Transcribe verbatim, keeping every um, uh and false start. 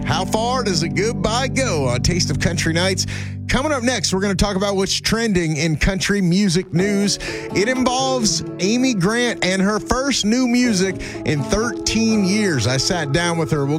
How far does a goodbye go on Taste of Country Nights? Coming up next, we're going to talk about what's trending in country music news. It involves Amy Grant and her first new music in thirteen years. I sat down with her. We'll